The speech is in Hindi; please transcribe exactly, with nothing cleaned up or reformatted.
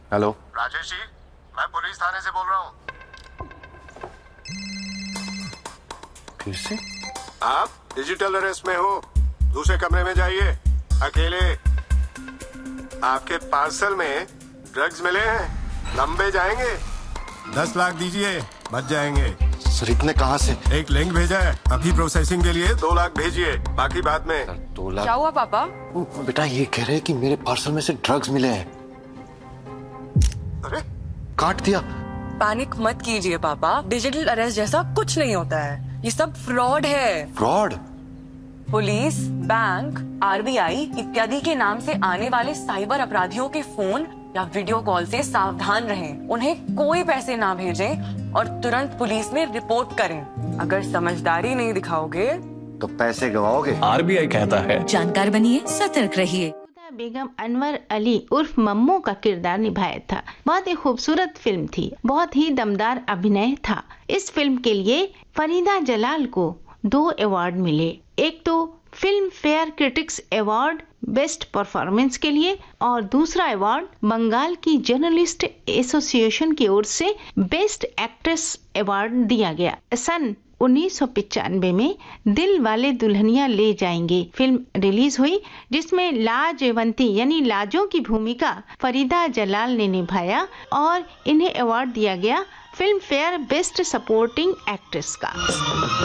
हेलो राजेश जी, मैं पुलिस थाने से बोल रहा हूँ। फिर से? आप डिजिटल अरेस्ट में हो, दूसरे कमरे में जाइए, अकेले। आपके पार्सल में ड्रग्स मिले हैं, लंबे जाएंगे। दस लाख दीजिए, बच जाएंगे। सर इतने कहाँ से? एक लिंक भेजा है, अभी प्रोसेसिंग के लिए दो लाख भेजिए, बाकी बाद में। सर दो लाख? क्या हुआ पापा? ओ, बेटा ये कह रहे हैं कि मेरे पार्सल में से ड्रग्स मिले हैं। अरे काट दिया। पैनिक मत कीजिए पापा, डिजिटल अरेस्ट जैसा कुछ नहीं होता है, ये सब फ्रॉड है। फ्रॉड? पुलिस, बैंक, आरबीआई इत्यादि के नाम से आने वाले साइबर अपराधियों के फोन या वीडियो कॉल से सावधान रहें। उन्हें कोई पैसे ना भेजें और तुरंत पुलिस में रिपोर्ट करें। अगर समझदारी नहीं दिखाओगे तो पैसे गवाओगे। आरबीआई कहता है जानकार बनिए, सतर्क रहिए। बेगम अनवर अली उर्फ मम्मू का किरदार निभाया था। बहुत ही खूबसूरत फिल्म थी, बहुत ही दमदार अभिनय था। इस फिल्म के लिए फरीदा जलाल को दो अवार्ड मिले। एक तो film fair critics award best performance के लिए और दूसरा अवार्ड बंगाल की जर्नलिस्ट एसोसिएशन की ओर से बेस्ट एक्ट्रेस अवार्ड दिया गया। सन उन्नीस सौ पिचानवे में दिल वाले दुल्हनिया ले जाएंगे फिल्म रिलीज हुई, जिसमें लाजवंती यानी लाजो की भूमिका फरीदा जलाल ने निभाया और इन्हें अवार्ड दिया गया film fair best supporting actress का।